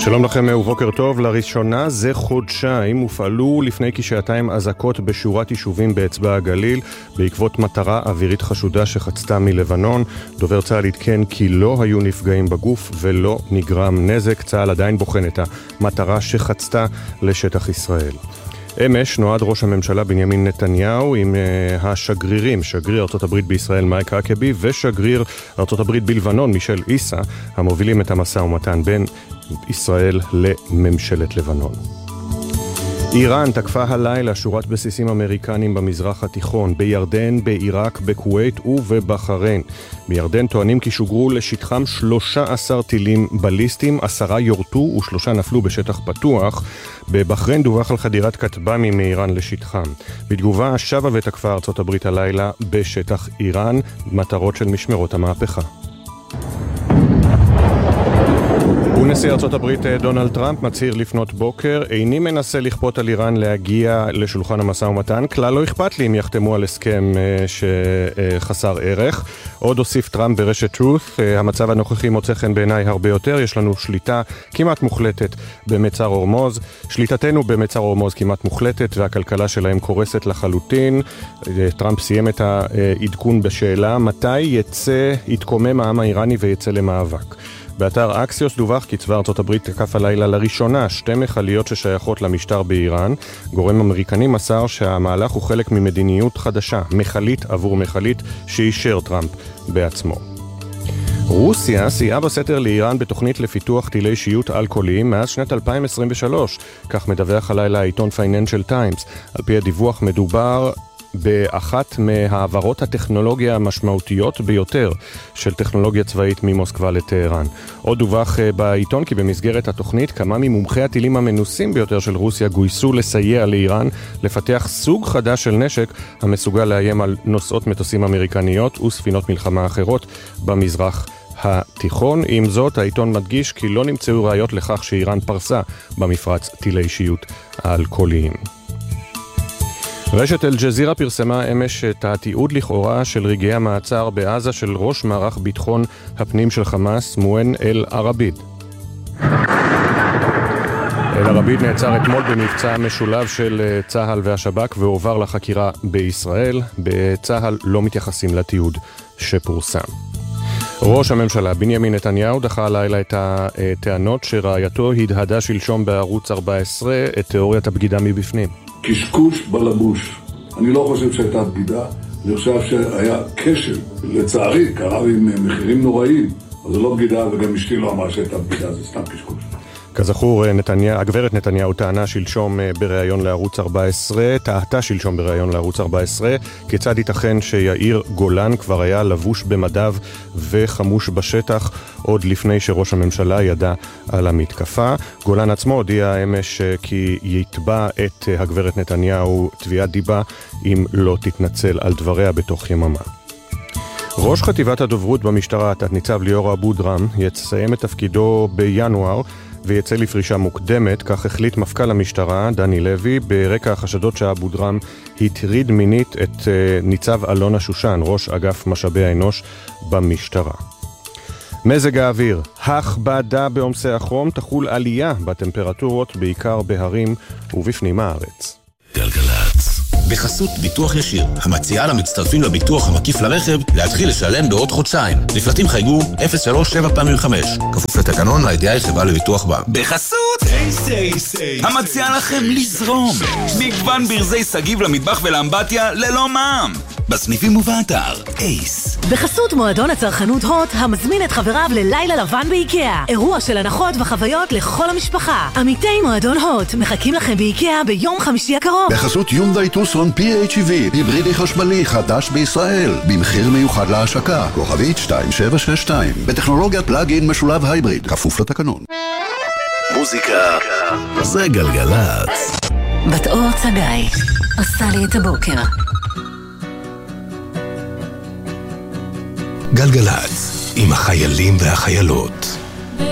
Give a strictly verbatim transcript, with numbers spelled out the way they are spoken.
שלום לכם ובוקר טוב. לראשונה זה חודשיים הופעלו לפני כשעתיים אזעקות בשורת יישובים באצבע הגליל בעקבות מטרה אווירית חשודה שחצתה מלבנון. דובר צה"ל עדכן כי לא היו נפגעים בגוף ולא נגרם נזק. צה"ל עדיין בוחן את המטרה שחצתה לשטח ישראל. אמש נועד ראש הממשלה בנימין נתניהו עם uh, השגרירים, שגריר ארצות הברית בישראל מייק האקבי ושגריר ארצות הברית בלבנון מישל איסה, המובילים את המשא ומתן בין ישראל לממשלת לבנון. איראן תקפה הלילה שורת בסיסים אמריקנים במזרח התיכון, בירדן, בעיראק, בכווית ובבחריין. בירדן טוענים כי שוגרו לשטחם שלושה עשר טילים בליסטיים, עשרה יורטו ושלושה נפלו בשטח פתוח. בבחריין דווח על חדירת כטב"מים מאיראן לשטחם. בתגובה שבה ותקפה ארצות הברית הלילה בשטח איראן, מטרות של משמרות המהפכה. ונשיא ארצות הברית דונלד טראמפ מצהיר לפנות בוקר, איני מנסה לכפות על איראן להגיע לשולחן המשא ומתן, כלל לא אכפת לי אם יחתמו על הסכם שחסר ערך. עוד הוסיף טראמפ ברשת truth, המצב הנוכחי מוצא חן בעיניי הרבה יותר, יש לנו שליטה כמעט מוחלטת במצר הורמוז, שליטתנו במצר הורמוז כמעט מוחלטת והכלכלה שלהם קורסת לחלוטין. טראמפ סיים את העדכון בשאלה, מתי יצא, יתקומם העם האיראני ויצא למאבק. באתר אקסיוס דווח כי צבא ארצות הברית תקף הלילה לראשונה שתי מכליות ששייכות למשטר באיראן. גורם אמריקני מסר שהמהלך הוא חלק ממדיניות חדשה, מכלית עבור מכלית, שאישר טראמפ בעצמו. רוסיה סייעה בסתר לאיראן בתוכנית לפיתוח טילי שיוט אלכוהוליים מאז שנת אלפיים עשרים ושלוש, כך מדווח הלילה העיתון פייננשל טיימס. על פי הדיווח מדובר באחת מהעברות הטכנולוגיה המשמעותיות ביותר של טכנולוגיה צבאית ממוסקבה לטהרן. עוד דווח בעיתון כי במסגרת התוכנית כמה ממומחי הטילים המנוסים ביותר של רוסיה גויסו לסייע לאיראן לפתח סוג חדש של נשק המסוגל לאיים על נוסעות מטוסים אמריקניות וספינות מלחמה אחרות במזרח התיכון. עם זאת, העיתון מדגיש כי לא נמצאו ראיות לכך שאיראן פרסה במפרץ טילי שיוט האלכוהוליים. רשת אל-ג'זירה פרסמה אמש את התיעוד לכאורה של רגעי המעצר בעזה של ראש מערך ביטחון הפנים של חמאס, מוען אל-ערביד. אל-ערביד נעצר אתמול במבצע משולב של צה"ל והשב"כ והועבר לחקירה בישראל. בצה"ל לא מתייחסים לתיעוד שפורסם. ראש הממשלה בנימין נתניהו דחה הלילה את הטענות שרעייתו הדהדה שלשום בערוץ ארבע עשרה את תיאוריית הבגידה מבפנים. קשקוש בלבוש. אני לא חושב שהייתה בגידה, אני חושב שהיה כשל. לצערי, קרה עם מחירים נוראים, אז זה לא בגידה, וגם אשתי לא אמרה שהייתה בגידה, זה סתם קשקוש. כזכור, נתניה, הגברת נתניהו טענה שלשום בראיון לערוץ ארבע עשרה, טעתה שלשום בראיון לערוץ ארבע עשרה, כיצד ייתכן שיאיר גולן כבר היה לבוש במדיו וחמוש בשטח עוד לפני שראש הממשלה ידע על המתקפה. גולן עצמו הודיע אמש כי יתבע את הגברת נתניהו תביעת דיבה אם לא תתנצל על דבריה בתוך יממה. ראש חטיבת הדוברות במשטרה, תת ניצב ליאור אבו דרם, יסיים את תפקידו בינואר ויצא לפרישה מוקדמת, כך החליט מפכ"ל המשטרה דני לוי, ברקע החשדות שאבו דרם הטריד מינית את uh, ניצב אלונה שושן, ראש אגף משאבי האנוש במשטרה. מזג האוויר, הכבדה בעומסי החום, תחול עלייה בטמפרטורות בעיקר בהרים ובפנים הארץ. גלגלצ בחסות ביטוח ישיר, המציעה למצטרפים לביטוח המקיף לרכב להתחיל לשלם בעוד חודשיים. לפרטים חייגו אפס שלוש שבע פעמים חמש. כפוף לתקנון, הידיעה חברה לביטוח בה. בחסות אייס אייס אייס, המציעה לכם לזרום מגוון ברזי סגיב למטבח ולאמבטיה ללא מע"מ בסניפים ובאתר אייס. בחסות מועדון הצרכנות הוט, המזמין את חבריו ללילה לבן באיקאה, אירוע של הנחות וחוויות לכל המשפחה. עמיתי מועדון הוט מחכים לכם באיקאה ביום חמישי הקרוב. בחסות יונדאי טוסון פי אייץ' איי וי, היברידי חשמלי חדש בישראל, במחיר מיוחד להשקה, כוכבית שתיים שבע שש שתיים, בטכנולוגיית פלאג-אין משולב הייבריד, כפוף לתקנון. מוזיקה זה גלגלצ. בת אור צגאי עושה לי את הבוקר. גלגלצ עם החיילים והחיילות.